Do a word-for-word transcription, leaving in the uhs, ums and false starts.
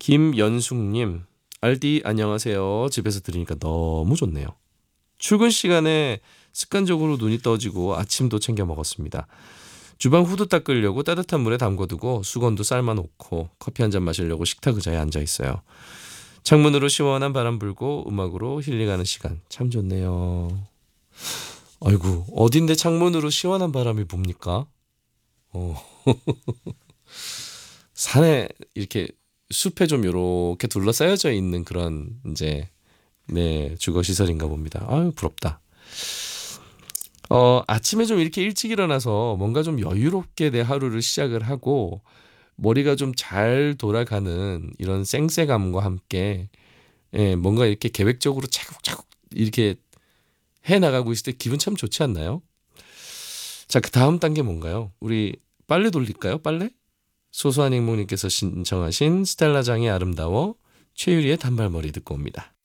김연숙님, 알디 안녕하세요. 집에서 들으니까 너무 좋네요. 출근 시간에 습관적으로 눈이 떠지고 아침도 챙겨 먹었습니다. 주방 후드 닦으려고 따뜻한 물에 담궈두고 수건도 삶아놓고 커피 한 잔 마시려고 식탁 의자에 앉아 있어요. 창문으로 시원한 바람 불고 음악으로 힐링하는 시간 참 좋네요. 아이고, 어딘데 창문으로 시원한 바람이 붑니까? 어, 산에 이렇게 숲에 좀 요렇게 둘러싸여져 있는 그런 이제 네 주거 시설인가 봅니다. 아유 부럽다. 어 아침에 좀 이렇게 일찍 일어나서 뭔가 좀 여유롭게 내 하루를 시작을 하고 머리가 좀 잘 돌아가는 이런 쌩쌩함과 함께 예, 뭔가 이렇게 계획적으로 차곡차곡 이렇게 해 나가고 있을 때 기분 참 좋지 않나요? 자, 그 다음 단계 뭔가요? 우리 빨래 돌릴까요? 빨래? 소소한 행복님께서 신청하신 스텔라장의 아름다워 최유리의 단발머리 듣고 옵니다.